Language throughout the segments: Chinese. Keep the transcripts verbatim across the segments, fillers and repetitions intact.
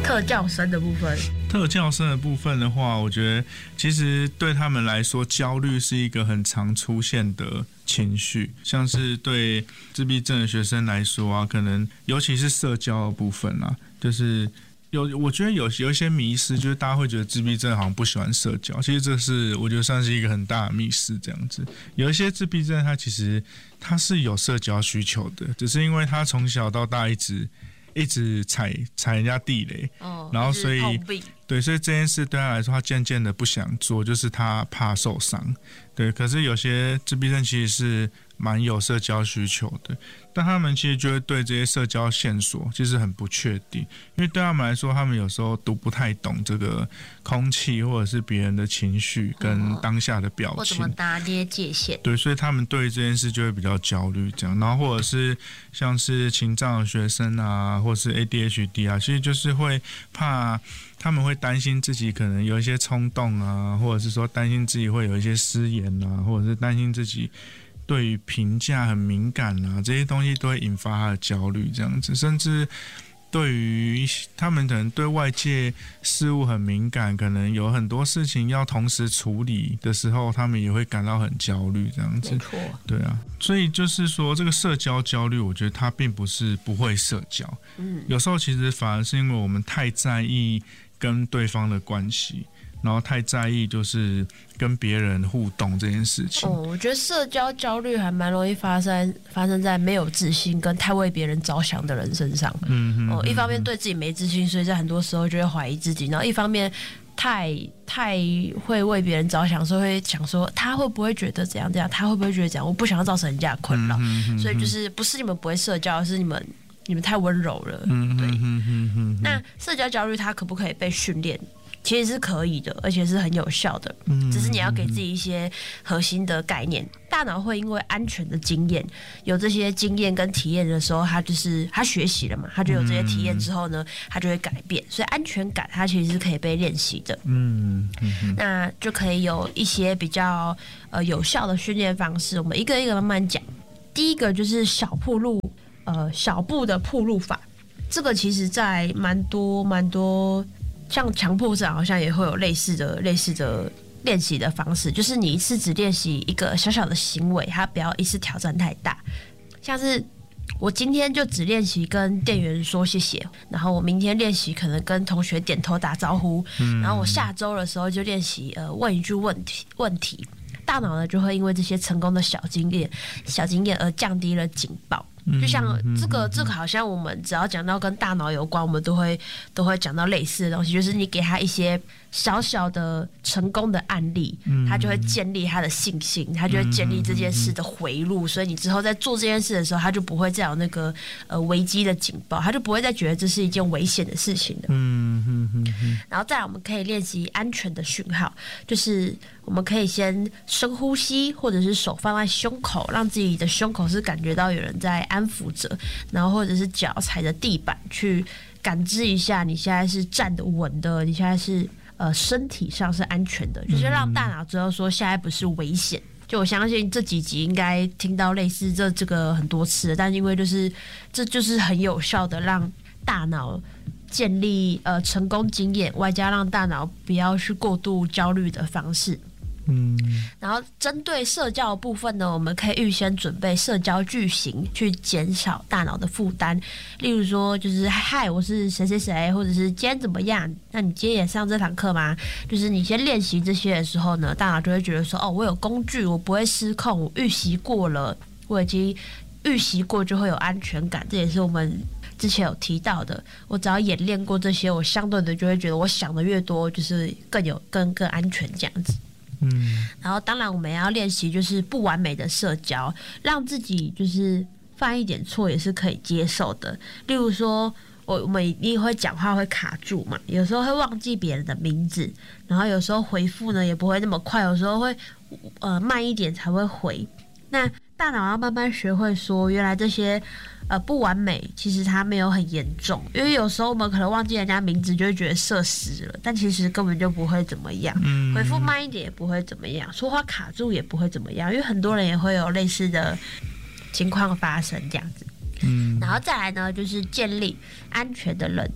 特教生的部分， 特教生的部分的话，我觉得其实对他们来说，焦虑是一个很常出现的情绪，像是对自闭症的学生来说啊，可能尤其是社交的部分啊，就是有我觉得有有一些迷思，就是大家会觉得自闭症好像不喜欢社交，其实这是我觉得算是一个很大的迷思。这样子，有一些自闭症他其实他是有社交需求的，只是因为他从小到大一直。一直踩踩人家地雷，哦、然后所以对，所以这件事对他来说，他渐渐的不想做，就是他怕受伤。对，可是有些自闭症其实是蛮有社交需求的，但他们其实就会对这些社交线索其实很不确定，因为对他们来说，他们有时候读不太懂这个空气或者是别人的情绪跟当下的表情，或怎么拿捏界限。 对，所以他们对于这件事就会比较焦虑，这样。然后或者是像是情障的学生啊，或是 A D H D 啊，其实就是会怕。他们会担心自己可能有一些冲动啊，或者是说担心自己会有一些失言啊，或者是担心自己对于评价很敏感啊，这些东西都会引发他的焦虑，这样子。甚至对于他们可能对外界事物很敏感，可能有很多事情要同时处理的时候，他们也会感到很焦虑，这样子。 没错， 对啊。所以就是说，这个社交焦虑，我觉得它并不是不会社交，嗯，有时候其实反而是因为我们太在意跟对方的关系，然后太在意就是跟别人互动这件事情。 哦，我觉得社交焦虑还蛮容易发生发生在没有自信跟太为别人着想的人身上。嗯哦，一方面对自己没自信，所以在很多时候就会怀疑自己，然后一方面太太会为别人着想，所以会想说他会不会觉得怎样怎样，他会不会觉得怎样，我不想要造成人家的困扰，嗯、所以就是不是你们不会社交，而是你们。你们太温柔了，对。那社交焦虑它可不可以被训练？其实是可以的，而且是很有效的。只是你要给自己一些核心的概念。大脑会因为安全的经验，有这些经验跟体验的时候，它就是它学习了嘛，它就有这些体验之后呢，它就会改变。所以安全感它其实是可以被练习的。嗯，那就可以有一些比较呃有效的训练方式。我们一个一个慢慢讲。第一个就是小暴露。呃，小步的暴露法，这个其实在蛮多蛮多，像强迫症好像也会有类似的类似的练习的方式，就是你一次只练习一个小小的行为，它不要一次挑战太大。像是我今天就只练习跟店员说谢谢，然后我明天练习可能跟同学点头打招呼，嗯、然后我下周的时候就练习呃问一句问题问题，大脑呢就会因为这些成功的小经验小经验而降低了警报。就像这个，这个好像我们只要讲到跟大脑有关，我们都会都会讲到类似的东西，就是你给他一些小小的成功的案例，他就会建立他的信心，他就会建立这件事的回路，所以你之后在做这件事的时候，他就不会再有那个呃危机的警报，他就不会再觉得这是一件危险的事情的。然后再来，我们可以练习安全的讯号，就是我们可以先深呼吸，或者是手放在胸口，让自己的胸口是感觉到有人在安抚着，然后或者是脚踩着地板去感知一下，你现在是站得稳的，你现在是呃身体上是安全的，就是让大脑知道说现在不是危险。就我相信这几集应该听到类似这这个很多次了，但因为就是这就是很有效的让大脑建立呃成功经验，外加让大脑不要去过度焦虑的方式。嗯，然后针对社交的部分呢，我们可以预先准备社交句型，去减少大脑的负担。例如说，就是嗨，我是谁谁谁，或者是今天怎么样？那你今天也上这堂课吗？就是你先练习这些的时候呢，大脑就会觉得说，哦，我有工具，我不会失控，我预习过了，我已经预习过，就会有安全感。这也是我们之前有提到的，我只要演练过这些，我相对的就会觉得我想的越多，就是更有更更安全这样子。嗯，然后当然我们也要练习就是不完美的社交，让自己就是犯一点错也是可以接受的。例如说，我我们一定会讲话会卡住嘛，有时候会忘记别人的名字，然后有时候回复呢也不会那么快，有时候会呃慢一点才会回。那大脑要慢慢学会说，原来这些呃不完美其实它没有很严重，因为有时候我们可能忘记人家名字就会觉得社死了，但其实根本就不会怎么样，嗯、回复慢一点也不会怎么样，说话卡住也不会怎么样，因为很多人也会有类似的情况发生这样子。嗯，然后再来呢，就是建立安全的人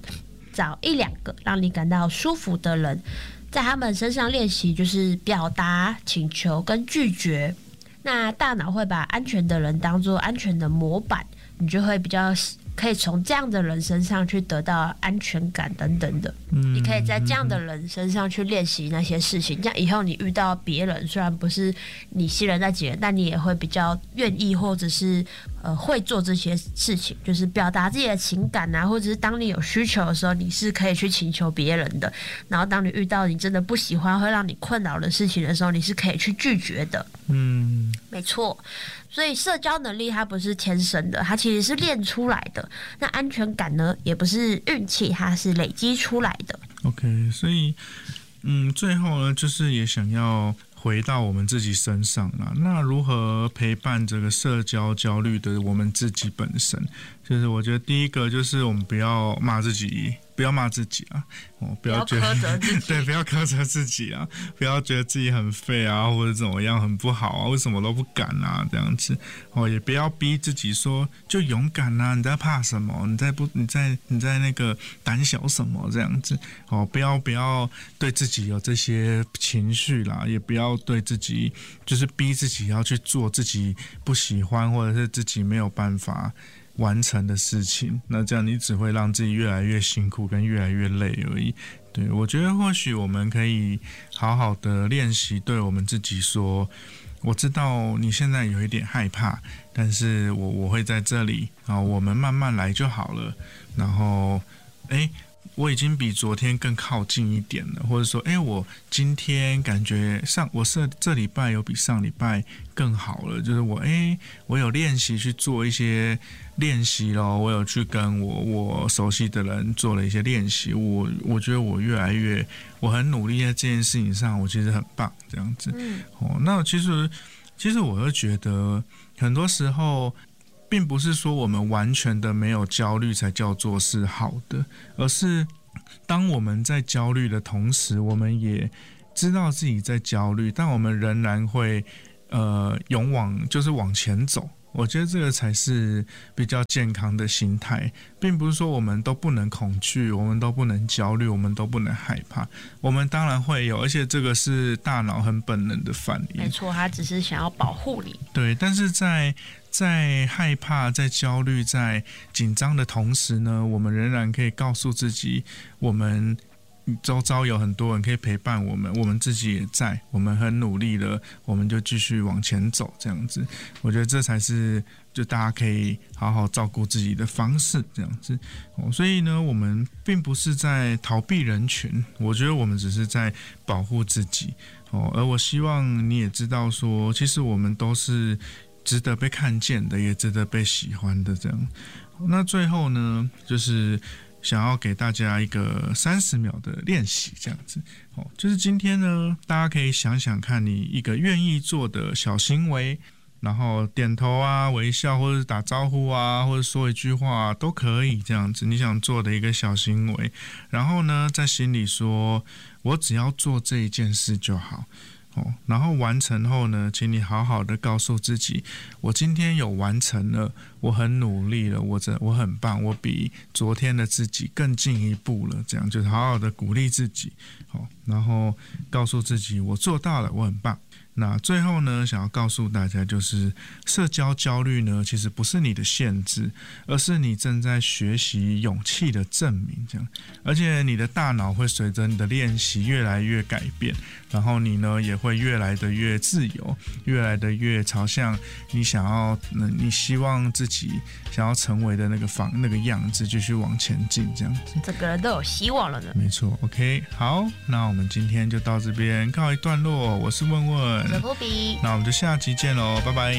找一两个让你感到舒服的人，在他们身上练习，就是表达、请求跟拒绝。那大脑会把安全的人当作安全的模板，你就会比较可以从这样的人身上去得到安全感等等的。嗯，你可以在这样的人身上去练习那些事情，这样以后你遇到别人，虽然不是你信任那几人，但你也会比较愿意或者是呃会做这些事情，就是表达自己的情感啊，或者是当你有需求的时候，你是可以去请求别人的。然后当你遇到你真的不喜欢会让你困扰的事情的时候，你是可以去拒绝的。嗯，没错。所以社交能力它不是天生的，它其实是练出来的。那安全感呢，也不是运气，它是累积出来的。 OK， 所以嗯，最后呢，就是也想要回到我们自己身上啦。那如何陪伴这个社交焦虑的我们自己本身？就是我觉得第一个就是我们不要骂自己，不要骂自己啊，哦，不要觉得不要苛责自己对，不要苛责自己啊，不要觉得自己很废啊，或者怎么样很不好啊，为什么都不敢啊，这样子哦，也不要逼自己说就勇敢啊，你在怕什么？你在不你在你在那个胆小什么这样子哦，不要不要对自己有这些情绪啦，也不要对自己就是逼自己要去做自己不喜欢或者是自己没有办法完成的事情，那这样你只会让自己越来越辛苦跟越来越累而已。对，我觉得或许我们可以好好的练习对我们自己说，我知道你现在有一点害怕，但是我我会在这里啊，我们慢慢来就好了。然后诶我已经比昨天更靠近一点了，或者说，哎，我今天感觉上我这这礼拜有比上礼拜更好了，就是我，哎，我有练习去做一些练习咯，我有去跟我我熟悉的人做了一些练习，我我觉得我越来越，我很努力在这件事情上，我其实很棒，这样子。嗯、哦，那其实其实我就觉得很多时候，并不是说我们完全的没有焦虑才叫做是好的，而是当我们在焦虑的同时，我们也知道自己在焦虑，但我们仍然会呃勇往就是往前走。我觉得这个才是比较健康的心态，并不是说我们都不能恐惧，我们都不能焦虑，我们都不能害怕。我们当然会有，而且这个是大脑很本能的反应。 没错，它只是想要保护你。 对，但是在在害怕、在焦虑、在紧张的同时呢，我们仍然可以告诉自己，我们周遭有很多人可以陪伴我们，我们自己也在，我们很努力了，我们就继续往前走，这样子。我觉得这才是就大家可以好好照顾自己的方式，这样子。哦，所以呢，我们并不是在逃避人群，我觉得我们只是在保护自己。哦，而我希望你也知道说，其实我们都是值得被看见的，也值得被喜欢的，这样。那最后呢，就是想要给大家一个三十秒的练习，这样子，哦，就是今天呢，大家可以想想看你一个愿意做的小行为，然后点头啊、微笑，或者是打招呼啊，或者说一句话啊，都可以这样子。你想做的一个小行为，然后呢，在心里说，我只要做这一件事就好。哦，然后完成后呢，请你好好的告诉自己，我今天有完成了，我很努力了，我这我很棒，我比昨天的自己更进一步了，这样就是好好的鼓励自己，好，然后告诉自己我做到了，我很棒。那最后呢，想要告诉大家，就是社交焦虑呢，其实不是你的限制，而是你正在学习勇气的证明。这样，而且你的大脑会随着你的练习越来越改变，然后你呢也会越来的越自由，越来的越朝向你想要、呃、你希望自己想要成为的那个方那个样子，继续往前进。这样子， 整个人都有希望了呢。 没错 ，OK， 好，那我们今天就到这边告一段落。我是问问。 我是波比， 那我们就下期见喽，拜拜。